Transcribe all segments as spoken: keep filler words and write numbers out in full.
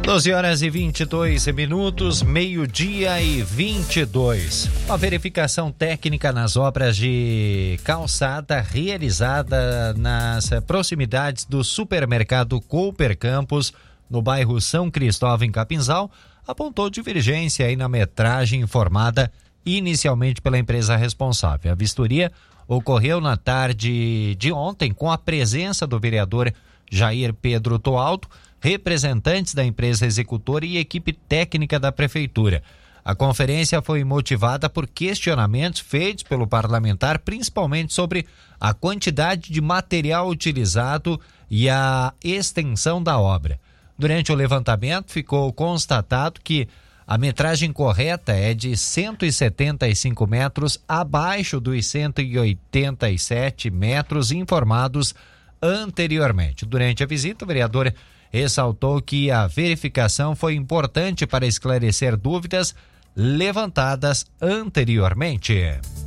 doze horas e vinte e dois minutos, meio-dia e vinte e dois. Uma verificação técnica nas obras de calçada realizada nas proximidades do supermercado Cooper Campos, no bairro São Cristóvão, em Capinzal, apontou divergência aí na metragem informada inicialmente pela empresa responsável. A vistoria ocorreu na tarde de ontem com a presença do vereador Jair Pedro Toalto, representantes da empresa executora e equipe técnica da prefeitura. A conferência foi motivada por questionamentos feitos pelo parlamentar, principalmente sobre a quantidade de material utilizado e a extensão da obra. Durante o levantamento, ficou constatado que a metragem correta é de cento e setenta e cinco metros, abaixo dos cento e oitenta e sete metros informados anteriormente. Durante a visita, o vereador ressaltou que a verificação foi importante para esclarecer dúvidas levantadas anteriormente.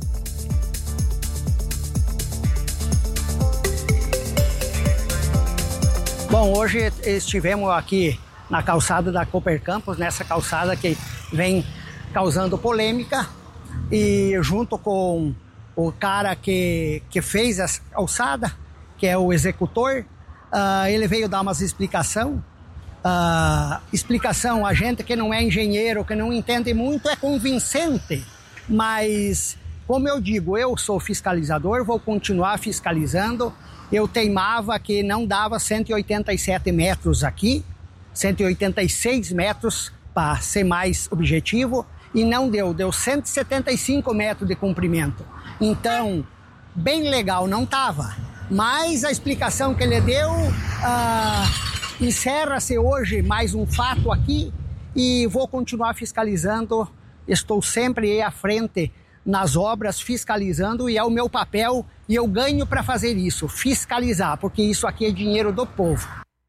Bom, hoje estivemos aqui na calçada da Cooper Campos, nessa calçada que vem causando polêmica, e junto com o cara que, que fez a calçada, que é o executor, Uh, ele veio dar umas explicações. Uh, explicação, a gente que não é engenheiro, que não entende muito, é convincente. Mas, como eu digo, eu sou fiscalizador, vou continuar fiscalizando. Eu teimava que não dava cento e oitenta e sete metros aqui, cento e oitenta e seis metros para ser mais objetivo, e não deu, deu cento e setenta e cinco metros de comprimento. Então, bem legal, não estava. Mas a explicação que ele deu, ah, encerra-se hoje mais um fato aqui, e vou continuar fiscalizando. Estou sempre aí à frente nas obras, fiscalizando, e é o meu papel, e eu ganho para fazer isso, fiscalizar, porque isso aqui é dinheiro do povo.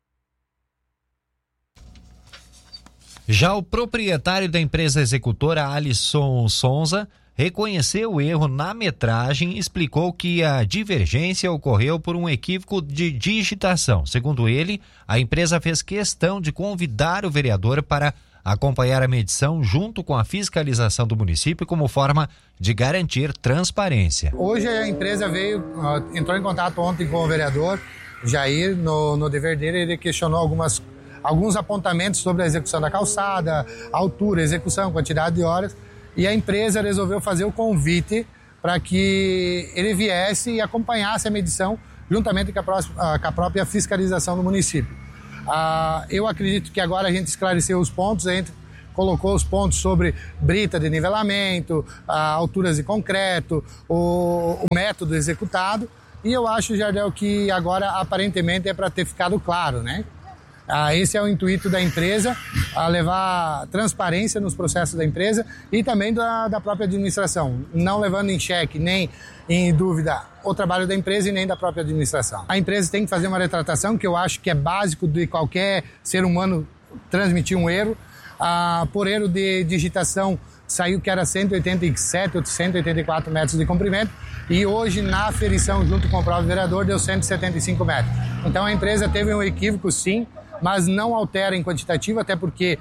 Já o proprietário da empresa executora, Alisson Sonza, reconheceu o erro na metragem e explicou que a divergência ocorreu por um equívoco de digitação. Segundo ele, a empresa fez questão de convidar o vereador para acompanhar a medição junto com a fiscalização do município como forma de garantir transparência. Hoje a empresa veio, entrou em contato ontem com o vereador Jair, no, no dever dele, ele questionou algumas, alguns apontamentos sobre a execução da calçada, altura, execução, quantidade de horas. E a empresa resolveu fazer o convite para que ele viesse e acompanhasse a medição juntamente com a, próxima, com a própria fiscalização do município. Ah, eu acredito que agora a gente esclareceu os pontos, a gente colocou os pontos sobre brita de nivelamento, ah, alturas de concreto, o, o método executado, e eu acho, Jardel, que agora aparentemente é para ter ficado claro, né? Ah, esse é o intuito da empresa, a levar transparência nos processos da empresa e também da, da própria administração, não levando em xeque nem em dúvida o trabalho da empresa e nem da própria administração. A empresa tem que fazer uma retratação, que eu acho que é básico de qualquer ser humano transmitir um erro. Ah, por erro de digitação saiu que era cento e oitenta e sete ou cento e oitenta e quatro metros de comprimento, e hoje na aferição junto com o próprio vereador deu cento e setenta e cinco metros. Então a empresa teve um equívoco, sim, mas não altera em quantitativo, até porque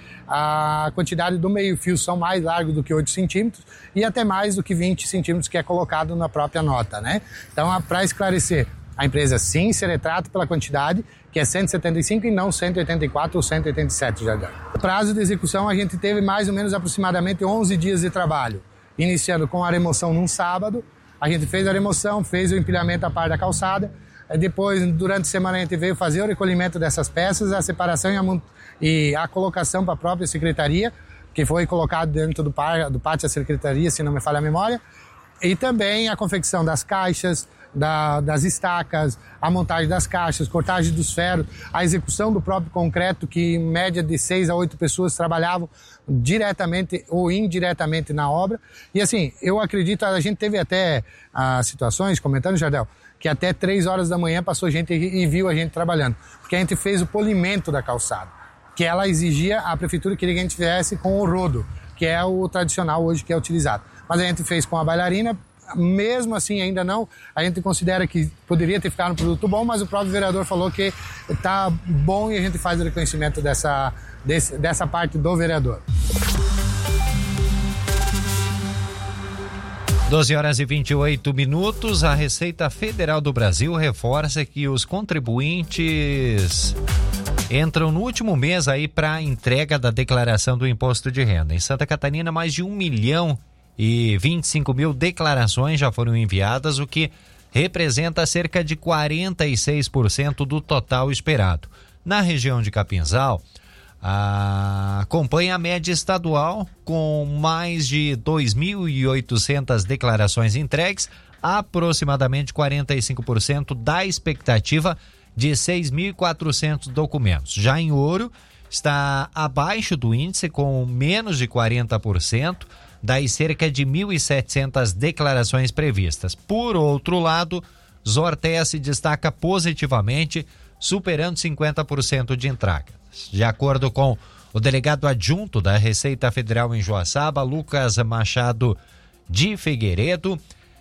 a quantidade do meio-fio são mais largos do que oito centímetros e até mais do que vinte centímetros que é colocado na própria nota, né? Então, para esclarecer, a empresa sim se retrata pela quantidade, que é cento e setenta e cinco e não cento e oitenta e quatro ou cento e oitenta e sete, Jardel. O prazo de execução, a gente teve mais ou menos aproximadamente onze dias de trabalho, iniciando com a remoção num sábado. A gente fez a remoção, fez o empilhamento à par da calçada. Depois, durante a semana, a gente veio fazer o recolhimento dessas peças, a separação e a, e a colocação para a própria secretaria, que foi colocado dentro do, par, do pátio da secretaria, se não me falha a memória, e também a confecção das caixas, da, das estacas, a montagem das caixas, cortagem dos ferros, a execução do próprio concreto, que em média de seis a oito pessoas trabalhavam diretamente ou indiretamente na obra. E assim, eu acredito, a gente teve até as situações, comentando, Jardel, que até três horas da manhã passou gente e viu a gente trabalhando, porque a gente fez o polimento da calçada, que ela exigia, a prefeitura queria que a gente fizesse com o rodo, que é o tradicional hoje que é utilizado. Mas a gente fez com a bailarina, mesmo assim ainda não, a gente considera que poderia ter ficado um produto bom, mas o próprio vereador falou que está bom e a gente faz o reconhecimento dessa, desse, dessa parte do vereador. doze horas e vinte e oito minutos, a Receita Federal do Brasil reforça que os contribuintes entram no último mês aí para a entrega da declaração do imposto de renda. Em Santa Catarina, mais de um milhão e vinte e cinco mil declarações já foram enviadas, o que representa cerca de quarenta e seis por cento do total esperado. Na região de Capinzal, a... acompanha a média estadual com mais de dois mil e oitocentas declarações entregues, aproximadamente quarenta e cinco por cento da expectativa de seis mil e quatrocentos documentos. Já em Ouro, está abaixo do índice com menos de quarenta por cento das cerca de mil e setecentas declarações previstas. Por outro lado, Zortea se destaca positivamente, superando cinquenta por cento de entregas. De acordo com o delegado adjunto da Receita Federal em Joaçaba, Lucas Machado de Figueiredo,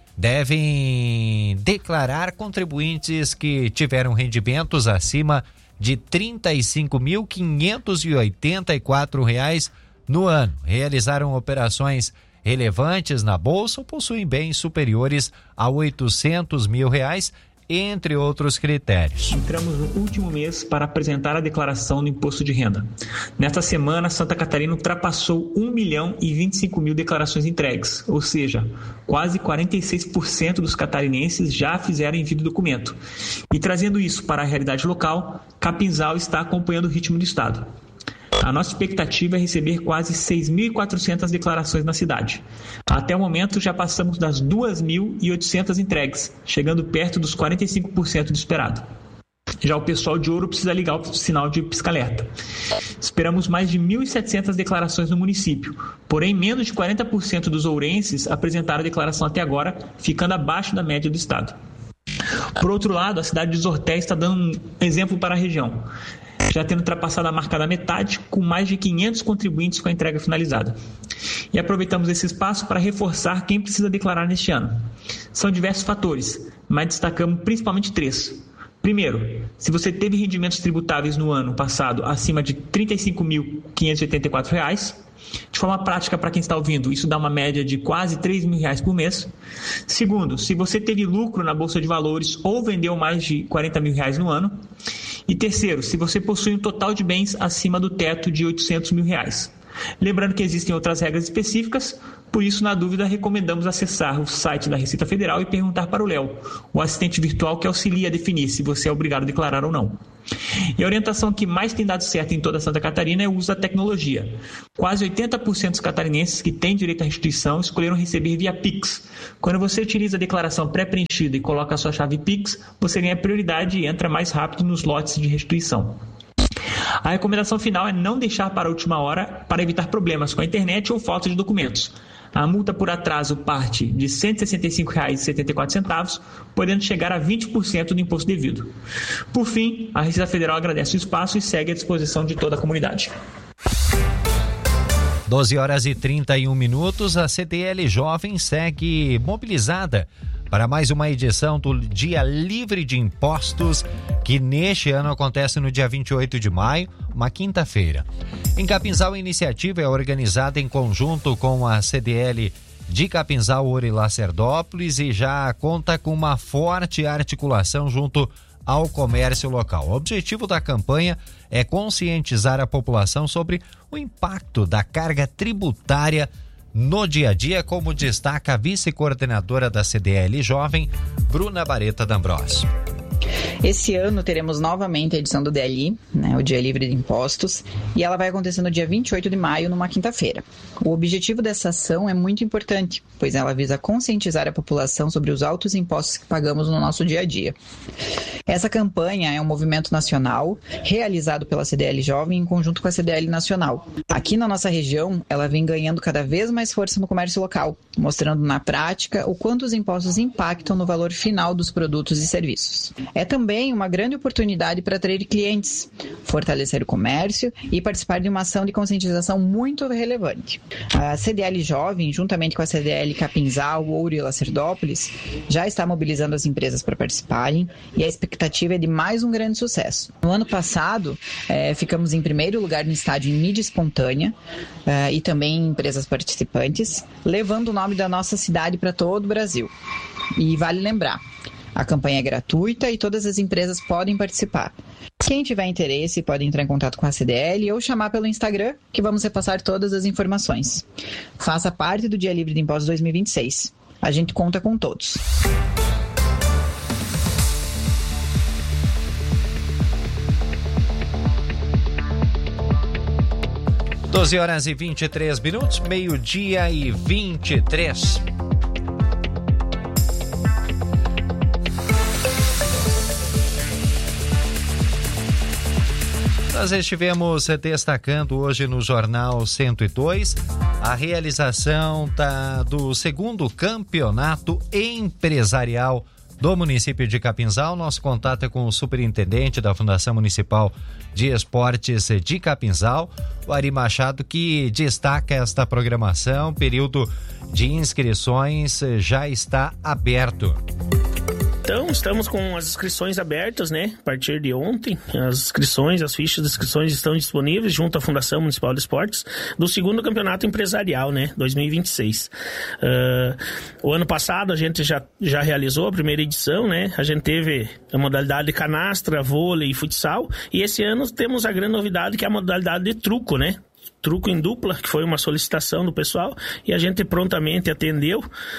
devem declarar contribuintes que tiveram rendimentos acima de trinta e cinco mil quinhentos e oitenta e quatro reais no ano, realizaram operações relevantes na bolsa ou possuem bens superiores a oitocentos mil reais, entre outros critérios. Entramos no último mês para apresentar a declaração do imposto de renda. Nesta semana, Santa Catarina ultrapassou um milhão e vinte e cinco mil declarações entregues, ou seja, quase quarenta e seis por cento dos catarinenses já fizeram envio do documento. E trazendo isso para a realidade local, Capinzal está acompanhando o ritmo do estado. A nossa expectativa é receber quase seis mil e quatrocentas declarações na cidade. Até o momento, já passamos das duas mil e oitocentas entregues, chegando perto dos quarenta e cinco por cento do esperado. Já o pessoal de Ouro precisa ligar o sinal de pisca-alerta. Esperamos mais de mil e setecentas declarações no município, porém menos de quarenta por cento dos ourenses apresentaram a declaração até agora, ficando abaixo da média do estado. Por outro lado, a cidade de Zortea está dando um exemplo para a região, já tendo ultrapassado a marca da metade, com mais de quinhentos contribuintes com a entrega finalizada. E aproveitamos esse espaço para reforçar quem precisa declarar neste ano. São diversos fatores, mas destacamos principalmente três. Primeiro, se você teve rendimentos tributáveis no ano passado acima de trinta e cinco mil quinhentos e oitenta e quatro reais, de forma prática, para quem está ouvindo, isso dá uma média de quase três mil reais por mês. Segundo, se você teve lucro na Bolsa de Valores ou vendeu mais de quarenta mil reais no ano. E terceiro, se você possui um total de bens acima do teto de oitocentos mil reais. Lembrando que existem outras regras específicas, por isso, na dúvida, recomendamos acessar o site da Receita Federal e perguntar para o Léo, o assistente virtual que auxilia a definir se você é obrigado a declarar ou não. E a orientação que mais tem dado certo em toda Santa Catarina é o uso da tecnologia. Quase oitenta por cento dos catarinenses que têm direito à restituição escolheram receber via Pix. Quando você utiliza a declaração pré-preenchida e coloca a sua chave Pix, você ganha prioridade e entra mais rápido nos lotes de restituição. A recomendação final é não deixar para a última hora para evitar problemas com a internet ou falta de documentos. A multa por atraso parte de cento e sessenta e cinco reais e setenta e quatro centavos, podendo chegar a vinte por cento do imposto devido. Por fim, a Receita Federal agradece o espaço e segue à disposição de toda a comunidade. doze horas e trinta e um minutos, a C D L Jovem segue mobilizada para mais uma edição do Dia Livre de Impostos, que neste ano acontece no dia vinte e oito de maio, uma quinta-feira. Em Capinzal, a iniciativa é organizada em conjunto com a C D L de Capinzal, Ouro e Lacerdópolis e já conta com uma forte articulação junto ao comércio local. O objetivo da campanha é conscientizar a população sobre o impacto da carga tributária no dia a dia, como destaca a vice-coordenadora da C D L Jovem, Bruna Bareta D'Ambrosio. Esse ano teremos novamente a edição do D L I, né, o Dia Livre de Impostos, e ela vai acontecer no dia vinte e oito de maio, numa quinta-feira. O objetivo dessa ação é muito importante, pois ela visa conscientizar a população sobre os altos impostos que pagamos no nosso dia a dia. Essa campanha é um movimento nacional realizado pela C D L Jovem em conjunto com a C D L Nacional. Aqui na nossa região, ela vem ganhando cada vez mais força no comércio local, mostrando na prática o quanto os impostos impactam no valor final dos produtos e serviços. é também uma grande oportunidade para atrair clientes, fortalecer o comércio e participar de uma ação de conscientização muito relevante. A C D L Jovem, juntamente com a C D L Capinzal, Ouro e Lacerdópolis, já está mobilizando as empresas para participarem e a expectativa é de mais um grande sucesso. No ano passado, eh, ficamos em primeiro lugar no estádio em mídia espontânea eh, e também em empresas participantes, levando o nome da nossa cidade para todo o Brasil. E vale lembrar, a campanha é gratuita e todas as empresas podem participar. Quem tiver interesse pode entrar em contato com a C D L ou chamar pelo Instagram, que vamos repassar todas as informações. Faça parte do Dia Livre de Impostos dois mil e vinte e seis. A gente conta com todos. doze horas e vinte e três minutos, meio-dia e vinte e três. Nós estivemos destacando hoje no Jornal cento e dois a realização da, do segundo campeonato empresarial do município de Capinzal. Nosso contato é com o superintendente da Fundação Municipal de Esportes de Capinzal, o Ari Machado, que destaca esta programação. Período de inscrições já está aberto. Então, estamos com as inscrições abertas, né? A partir de ontem, as inscrições, as fichas de inscrições estão disponíveis junto à Fundação Municipal de Esportes do segundo campeonato empresarial, né? dois mil e vinte e seis. Uh, o ano passado a gente já, já realizou a primeira edição, né? A gente teve a modalidade de canastra, vôlei e futsal. E esse ano temos a grande novidade, que é a modalidade de truco, né? Truco em dupla, que foi uma solicitação do pessoal e a gente prontamente atendeu,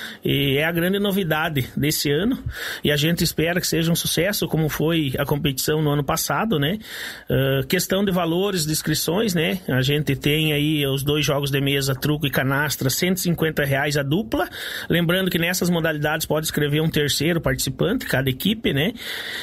e é a grande novidade desse ano e a gente espera que seja um sucesso, como foi a competição no ano passado, né? Uh, questão de valores de inscrições, né? A gente tem aí os dois jogos de mesa, truco e canastra, cento e cinquenta reais a dupla, lembrando que nessas modalidades pode escrever um terceiro participante, cada equipe, né?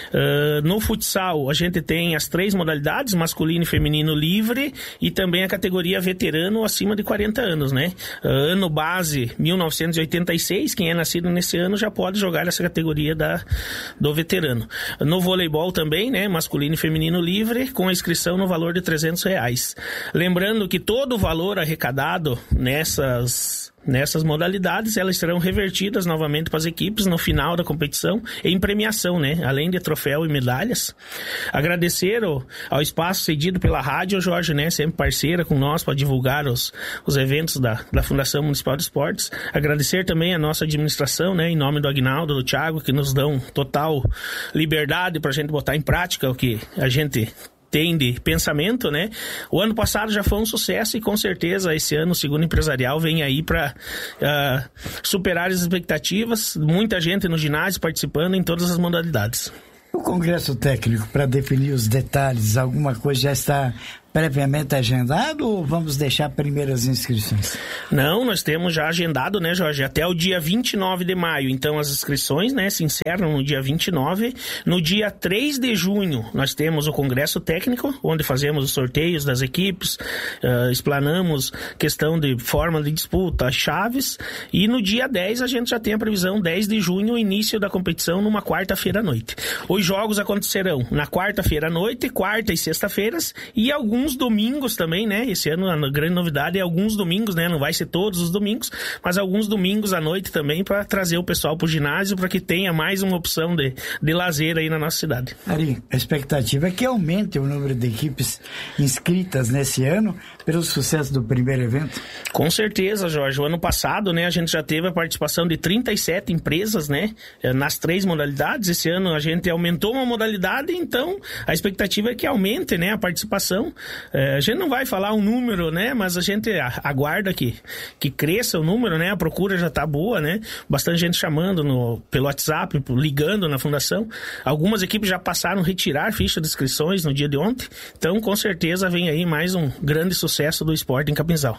Uh, no futsal a gente tem as três modalidades, masculino e feminino livre, e também a categoria veterano acima de quarenta anos, né? Uh, ano base mil novecentos e oitenta e seis, quem é nascido nesse ano já pode jogar essa categoria da, do veterano. No voleibol também, né? Masculino e feminino livre, com a inscrição no valor de trezentos reais. Lembrando que todo o valor arrecadado nessas... Nessas modalidades, elas serão revertidas novamente para as equipes no final da competição em premiação, né? Além de troféu e medalhas. Agradecer ao, ao espaço cedido pela rádio, Jorge, né? Sempre parceira com nós para divulgar os, os eventos da, da Fundação Municipal de Esportes. Agradecer também a nossa administração, né? Em nome do Aguinaldo, do Thiago, que nos dão total liberdade para a gente botar em prática o que a gente tem de pensamento, né? O ano passado já foi um sucesso e com certeza esse ano o segundo empresarial vem aí para uh, superar as expectativas. Muita gente no ginásio participando em todas as modalidades. O Congresso Técnico, para definir os detalhes, alguma coisa já está previamente agendado ou vamos deixar primeiras inscrições? Não, nós temos já agendado, né, Jorge, até o dia vinte e nove de maio. Então as inscrições, né, se encerram no dia vinte e nove. No dia três de junho nós temos o Congresso Técnico, onde fazemos os sorteios das equipes, uh, explanamos questão de forma de disputa, chaves, e no dia dez a gente já tem a previsão, dez de junho, o início da competição numa quarta-feira à noite. Os jogos acontecerão na quarta-feira à noite, quarta e sexta-feiras, e alguns Alguns domingos também, né? Esse ano a grande novidade é alguns domingos, né? Não vai ser todos os domingos, mas alguns domingos à noite também, para trazer o pessoal para o ginásio, para que tenha mais uma opção de, de lazer aí na nossa cidade. Ari, a expectativa é que aumente o número de equipes inscritas nesse ano pelo sucesso do primeiro evento? Com certeza, Jorge. O ano passado, né, a gente já teve a participação de trinta e sete empresas, né? Nas três modalidades. Esse ano a gente aumentou uma modalidade, então a expectativa é que aumente, né, a participação. É, a gente não vai falar um número, né? Mas a gente aguarda que, que cresça o número, né? A procura já está boa, né? Bastante gente chamando no, pelo WhatsApp, ligando na fundação. Algumas equipes já passaram a retirar ficha de inscrições no dia de ontem. Então, com certeza, vem aí mais um grande sucesso do esporte em Capinzal.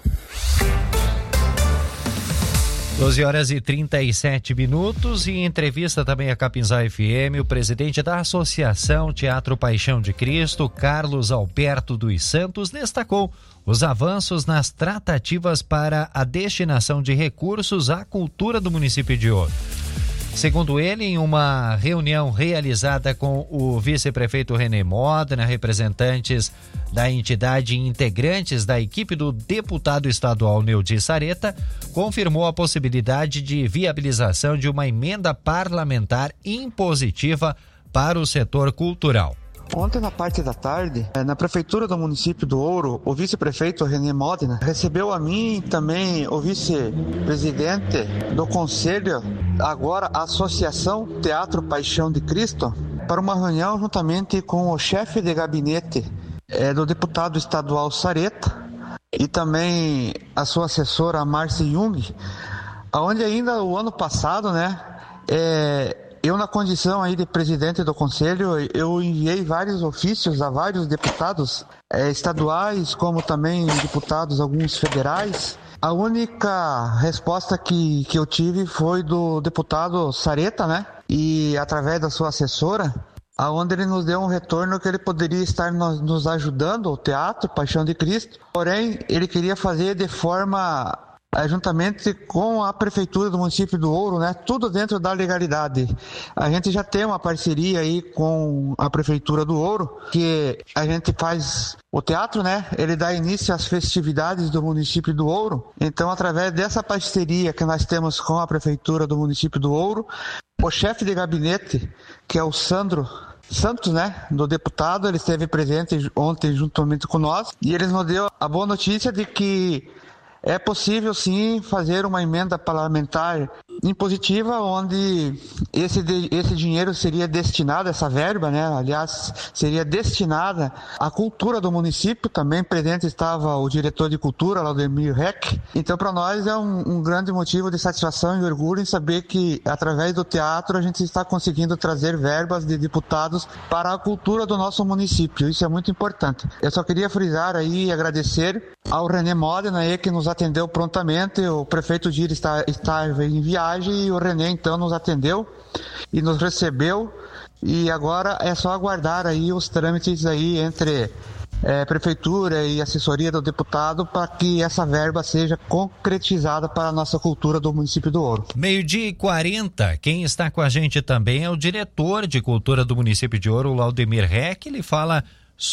doze horas e trinta e sete minutos, e em entrevista também a Capinzal F M, o presidente da Associação Teatro Paixão de Cristo, Carlos Alberto dos Santos, destacou os avanços nas tratativas para a destinação de recursos à cultura do município de Ouro. Segundo ele, em uma reunião realizada com o vice-prefeito René Modena, representantes da entidade e integrantes da equipe do deputado estadual Neudi Sareta, confirmou a possibilidade de viabilização de uma emenda parlamentar impositiva para o setor cultural. Ontem, na parte da tarde, na prefeitura do município do Ouro, o vice-prefeito René Modena recebeu a mim e também o vice-presidente do conselho, agora a Associação Teatro Paixão de Cristo, para uma reunião juntamente com o chefe de gabinete é, do deputado estadual Sareta e também a sua assessora Márcia Jung, onde ainda o ano passado, né, é, eu, na condição aí de presidente do conselho, eu enviei vários ofícios a vários deputados eh, estaduais, como também deputados, alguns federais. A única resposta que, que eu tive foi do deputado Sareta, né? E através da sua assessora, aonde ele nos deu um retorno que ele poderia estar nos, nos ajudando, o Teatro Paixão de Cristo. Porém, ele queria fazer de forma... juntamente com a prefeitura do município do Ouro, né? Tudo dentro da legalidade. A gente já tem uma parceria aí com a prefeitura do Ouro, que a gente faz o teatro, né? Ele dá início às festividades do município do Ouro. Então, através dessa parceria que nós temos com a prefeitura do município do Ouro, o chefe de gabinete, que é o Sandro Santos, né, do deputado, ele esteve presente ontem juntamente com nós, e ele nos deu a boa notícia de que é possível, sim, fazer uma emenda parlamentar impositiva, onde esse, esse dinheiro seria destinado, essa verba, né, aliás, seria destinada à cultura do município. Também presente estava o diretor de cultura, Laudemir Reck. Então, para nós é um, um grande motivo de satisfação e orgulho em saber que, através do teatro, a gente está conseguindo trazer verbas de deputados para a cultura do nosso município. Isso é muito importante. Eu só queria frisar aí e agradecer ao René Modena aí, que nos atendeu prontamente. O prefeito Dir está, estava em viagem e o René então nos atendeu e nos recebeu, e agora é só aguardar aí os trâmites aí entre é, prefeitura e assessoria do deputado para que essa verba seja concretizada para a nossa cultura do município do Ouro. Meio-dia e quarenta, quem está com a gente também é o diretor de cultura do município de Ouro, Laudemir Reck. Ele fala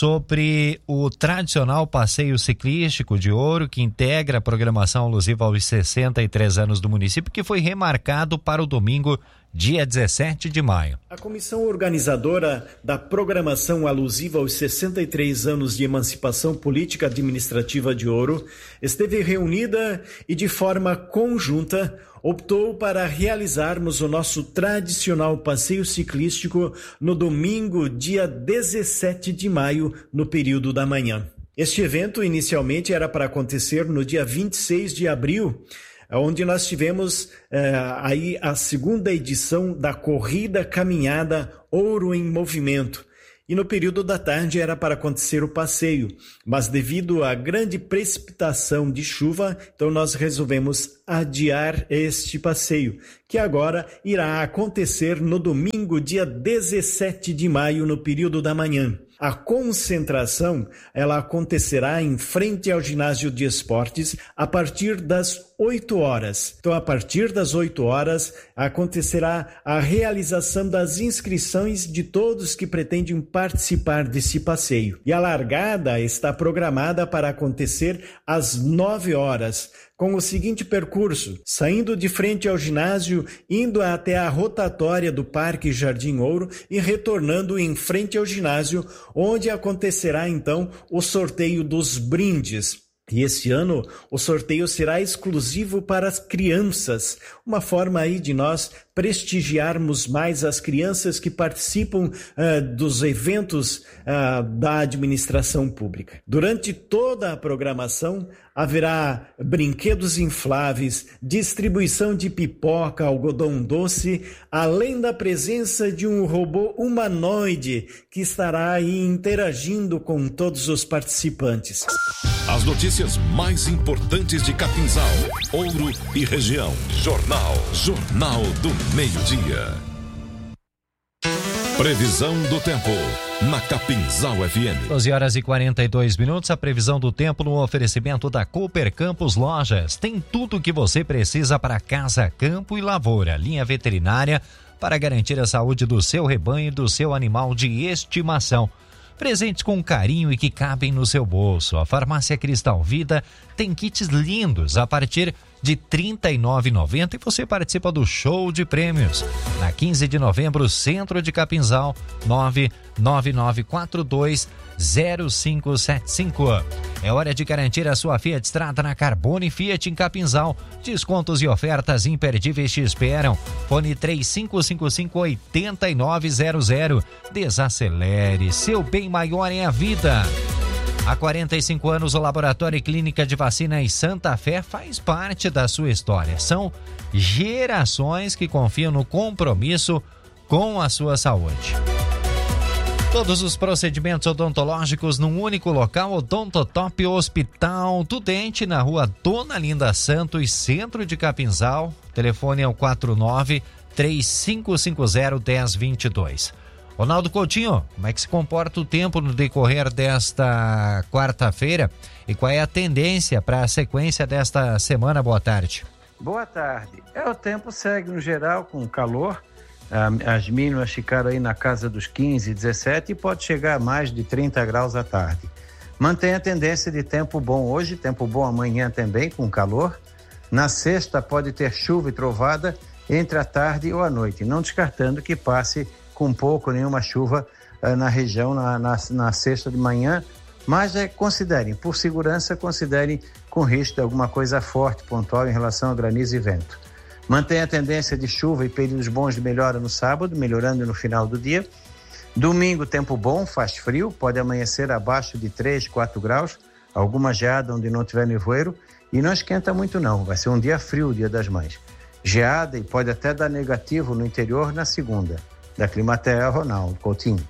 sobre o tradicional passeio ciclístico de Ouro, que integra a programação alusiva aos sessenta e três anos do município, que foi remarcado para o domingo, dia dezessete de maio. A comissão organizadora da programação alusiva aos sessenta e três anos de emancipação política administrativa de Ouro esteve reunida e, de forma conjunta, optou para realizarmos o nosso tradicional passeio ciclístico no domingo, dia dezessete de maio, no período da manhã. Este evento inicialmente era para acontecer no dia vinte e seis de abril, onde nós tivemos eh, aí a segunda edição da Corrida Caminhada Ouro em Movimento. E no período da tarde era para acontecer o passeio, mas devido à grande precipitação de chuva, então nós resolvemos adiar este passeio, que agora irá acontecer no domingo, dia dezessete de maio, no período da manhã. A concentração, ela acontecerá em frente ao ginásio de esportes a partir das oito horas. Então, a partir das oito horas, acontecerá a realização das inscrições de todos que pretendem participar desse passeio. E a largada está programada para acontecer às nove horas, com o seguinte percurso: saindo de frente ao ginásio, indo até a rotatória do Parque Jardim Ouro e retornando em frente ao ginásio, onde acontecerá então o sorteio dos brindes. E esse ano o sorteio será exclusivo para as crianças, uma forma aí de nós prestigiarmos mais as crianças que participam uh, dos eventos uh, da administração pública. Durante toda a programação haverá brinquedos infláveis, distribuição de pipoca, algodão doce, além da presença de um robô humanoide que estará aí interagindo com todos os participantes. As notícias mais importantes de Capinzal, Ouro e região. Jornal. Jornal do Meio-Dia. Previsão do tempo na Capinzal F M. doze horas e quarenta e dois minutos. A previsão do tempo no oferecimento da Cooper Campos Lojas. Tem tudo o que você precisa para casa, campo e lavoura. Linha veterinária para garantir a saúde do seu rebanho e do seu animal de estimação. Presentes com carinho e que cabem no seu bolso. A Farmácia Cristal Vida tem kits lindos a partir de trinta e nove reais e noventa centavos e você participa do show de prêmios. Na quinze de novembro, Centro de Capinzal, nove nove nove quatro dois zero cinco sete cinco. É hora de garantir a sua Fiat Strada na Carbone Fiat em Capinzal. Descontos e ofertas imperdíveis te esperam. Fone três cinco cinco cinco, oito nove zero zero. Desacelere, seu bem maior é a vida. Há quarenta e cinco anos, o Laboratório e Clínica de Vacinas Santa Fé faz parte da sua história. São gerações que confiam no compromisso com a sua saúde. Todos os procedimentos odontológicos num único local, Odontotop Hospital do Dente, na rua Dona Linda Santos, centro de Capinzal. O telefone é o quatro nove três cinco cinco zero um zero dois dois. Ronaldo Coutinho, como é que se comporta o tempo no decorrer desta quarta-feira e qual é a tendência para a sequência desta semana? Boa tarde. Boa tarde. É, o tempo segue no geral com calor. As mínimas ficaram aí na casa dos quinze, dezessete e pode chegar a mais de trinta graus à tarde. Mantém a tendência de tempo bom hoje, tempo bom amanhã também com calor. Na sexta pode ter chuva e trovada entre a tarde ou a noite, não descartando que passe com pouco, nenhuma chuva uh, na região na, na, na sexta de manhã, mas é, considerem, por segurança, considerem com risco de alguma coisa forte, pontual em relação a granizo e vento. Mantém a tendência de chuva e períodos bons de melhora no sábado, melhorando no final do dia. Domingo, tempo bom, faz frio, pode amanhecer abaixo de três, quatro graus, alguma geada onde não tiver nevoeiro, e não esquenta muito não, vai ser um dia frio, o Dia das Mães. Geada e pode até dar negativo no interior na segunda. Da Climatea, Ronaldo Coutinho.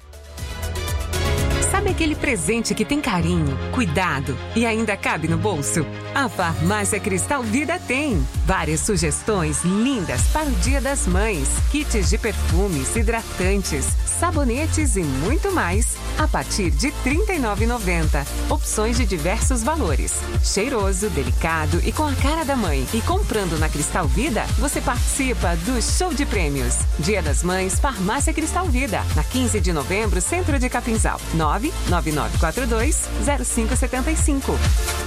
Sabe aquele presente que tem carinho, cuidado e ainda cabe no bolso? A Farmácia Cristal Vida tem várias sugestões lindas para o Dia das Mães. Kits de perfumes, hidratantes, sabonetes e muito mais a partir de trinta e nove reais e noventa centavos. Opções de diversos valores. Cheiroso, delicado e com a cara da mãe. E comprando na Cristal Vida, você participa do show de prêmios. Dia das Mães, Farmácia Cristal Vida. Na quinze de novembro, Centro de Capinzal. nove nove nove quatro dois zero cinco sete cinco.